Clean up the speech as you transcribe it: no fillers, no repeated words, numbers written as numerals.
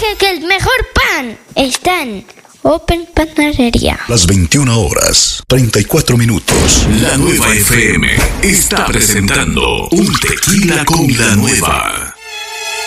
que el mejor pan está en Open Panadería. Las 21 horas, 34 minutos. La Nueva FM está presentando un tequila con la nueva.